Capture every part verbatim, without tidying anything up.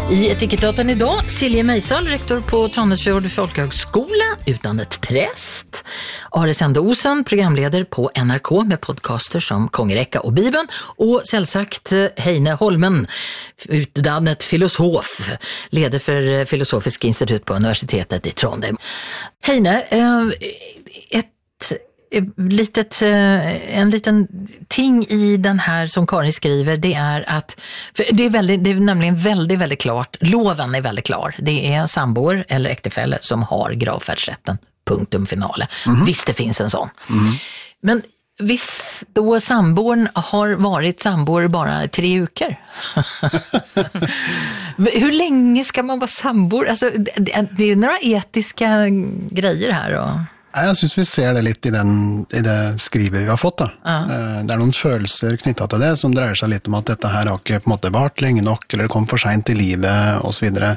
I Etikettaten idag, Silje Meisal, rektor på Tranåsfjord folkhögskola, utdannet präst. Are Sende Osen, programleder på N R K med podcaster som Kongerekka og Bibeln. Og selvsagt Heine Holmen, utdannet filosof, leder for Filosofisk institutt på Universitetet i Trondheim. Heine, ett litet, en liten ting i den här som Karin skriver, det är att för det är väldigt, det är nämligen väldigt väldigt klart, loven är väldigt klar. Det är sambor eller äktefälle som har gravfärdsrätten. Punktum finale. Mm-hmm. Visst det finns en sån. Mm-hmm. Men visst då samborn har varit sambor bara tre veckor. Hur länge ska man vara sambor? Alltså det, det är några etiska grejer här då. Jeg synes vi ser det litt i, den, i det skrivet vi har fått. Da. Ja. Det er noen følelser knyttet til det, som dreier seg litt om at dette her har ikke på en måte vart lenge nok, eller det kom for sent i livet, og så videre.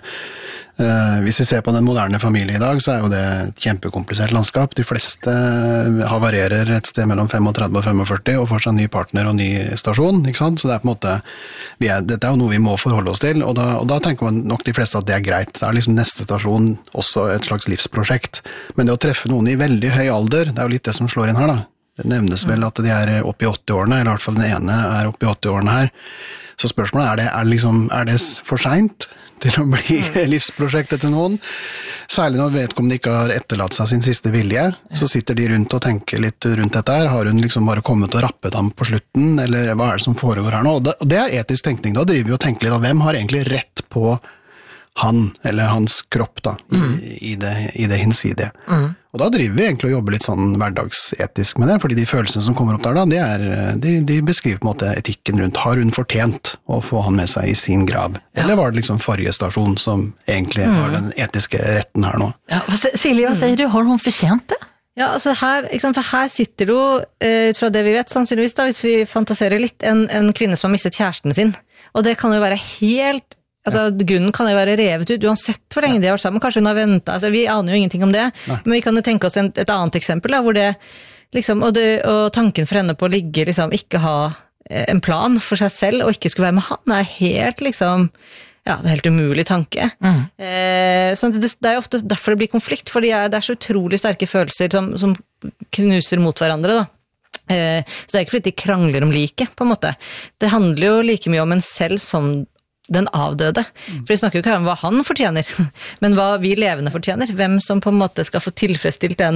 Uh, hvis vi ser på den moderne familie i dag, så er jo det et kjempekomplisert landskap. De fleste havarerer et sted mellom femogtredve og femogførti, og får seg ny partner og ny stasjon, ikke sant? Så det er på en måte, vi er, dette er jo noe vi må forholde oss til, og da, og da tenker man nok de fleste at det er greit. Det er liksom neste stasjon også et slags livsprosjekt. Men det å treffe noen i veldig høy alder, det er jo litt det som slår inn her da. Det nevnes vel at de er oppe i åtti-årene, eller i hvert fall den ene er oppe i åtti-årene her. Så spørsmålet er det, er det, liksom, er det for sent til å bli livsprosjektet til noen? Særlig når vedkommende ikke har etterlatt seg sin siste vilje, så sitter de rundt og tenker litt rundt dette her. Har hun liksom bare kommet og rappet ham på slutten, eller hva er det som foregår her nå? Og det, og det er etisk tenkning, da driver vi og tenker litt av hvem har egentlig rett på han, eller hans kropp da, i, mm. i, det, i det hinsidige. Mm. Og da driver vi egentlig og jobber litt sånn hverdagsetisk med det, fordi de følelsene som kommer opp der da, de, er, de, de beskriver på en måte etikken rundt. Har hun fortjent å få han med seg i sin grav? Ja. Eller var det liksom forrige stasjon som egentlig mm. har den etiske retten her nå? Ja, Silje, hva sier du? Har hun fortjent det? Ja, altså her, for her sitter du, ut fra det vi vet, sannsynligvis da, hvis vi fantaserer litt, en, en kvinne som har mistet kjæresten sin. Og det kan jo være helt Altså, ja. Grunnen kan jo være revet ut, uansett hvor lenge de har vært sammen. Kanskje hun har ventet, altså, vi aner jo ingenting om det. Nei. Men vi kan jo tenke oss en, et annet eksempel, da, hvor det, liksom, og, det, og tanken for henne på å ligge, liksom, ikke ha en plan for seg selv, og ikke skulle være med han, det er helt, liksom, ja, det er helt umulig tanke. Mm. Eh, sånn det, det er jo ofte derfor det blir konflikt, for det er så utrolig sterke følelser som, som knuser mot hverandre, da. Eh, så det er ikke fordi de krangler om like, på en måte. Det handler jo like mye om en selv som den avdøde. For vi snakker jo ikke om hva han fortjener, men hva vi levende fortjener. Hvem som på en måte skal få tilfredsstilt den,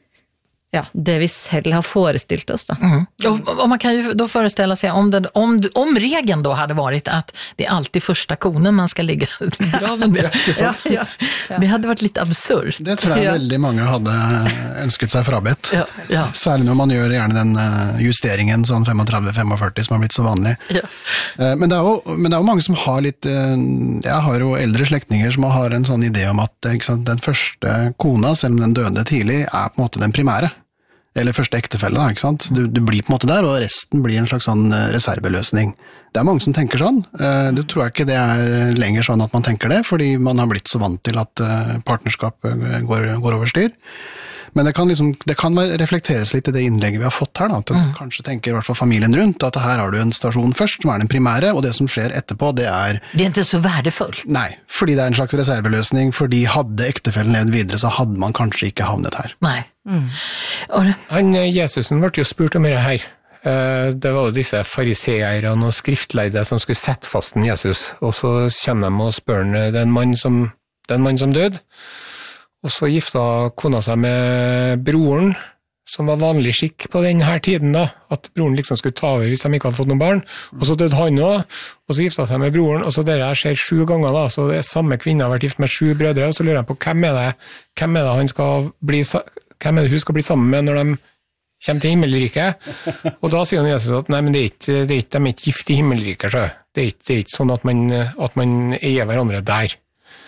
ja, det vi selv har forestilt oss. Da. Mm. Och, och man kan ju då föreställa sig om, den, om, om regeln då hade varit att det är alltid första konen man ska ligga i graven. Det, ja, ja, ja. Det hade varit lite absurd. Det tror jag ja. Väldigt många hade önskat sig frabedt. Ja, ja. Särskilt när man gör gärna den justeringen sånn femogtredve til femogførti som har blivit så vanlig. Ja. Men, det er jo, men det er jo mange som har litt, jeg har jo eldre slektninger som har en sånn idé om at ikke sant, den første kona, selv om den døde tidlig, er på en måte den primære. Eller første ektefelle, da, ikke sant? Du, du blir på en måte der, og resten blir en slags sånn reserveløsning. Det er mange som tenker sånn. Det tror jeg ikke det er lenger sånn at man tenker det, fordi man har blitt så vant til at partnerskap går, går over styr. Men det kan, liksom, det kan reflekteres litt i det innlegget vi har fått her, da, at mm. kanskje tenker i hvert fall familien rundt, at her har du en stasjon først, som er den primære, og det som skjer etterpå, det er... Det er ikke så verdifullt. Nei, fordi det er en slags reserveløsning, fordi hadde ektefellen levd videre, så hadde man kanskje ikke havnet her. Nei. Mm. Han, Jesusen ble jo spurt om det her. Det var jo disse fariseerne og skriftlærde som skulle sette fast en Jesus, og så kommer de og spør han, det er en mann som, det er en mann som døde, og så gifta kona seg med broren, som var vanlig skikk på denne tiden da, at broren liksom skulle ta over hvis de ikke hadde fått noen barn, og så døde han også, og så gifta seg med broren, og så det her skjer sju ganger da, så det er samme kvinne har vært gift med sju brødre, og så lurer jeg på hvem er det, hvem er det han skal bli, hvem er det hun skal bli sammen med når de kommer til himmelriket, og da sier han Jesus at nei, men det er ikke, det er ikke, de er ikke gift i himmelriket, så det er ikke, det er ikke sånn at man, at man er hverandre der,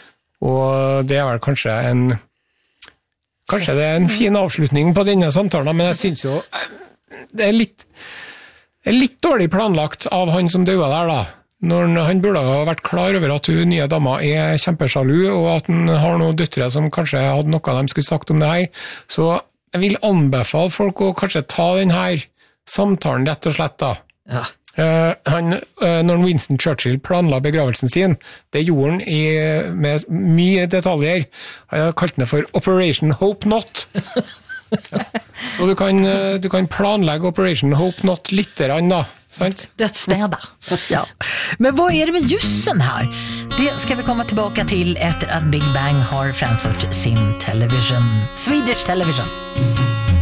og det er vel kanskje en Kanskje det er en fin avslutning på denne samtalen, men jeg synes jo det er litt, det er litt dårlig planlagt av han som døde der da. Når han burde ha vært klar over at hun nye dama er kjempesjalu, og at han har noen døtre som kanskje hadde noe de skulle sagt om det her. Så jeg vil anbefale folk å kanskje ta denne samtalen rett og slett da. Ja. Uh, han, uh, når Winston Churchill planla begravelsen sin, det gjorde han i, med mye detaljer. Han kalte det for Operation Hope Not. Ja. Så du kan, du kan planlegge Operation Hope Not litt rann da, sant? Dödsstäda. Ja. Men vad är det med ljusen här? Det ska vi komma tillbaka till efter att Big Bang har framfört sin television, Swedish Television.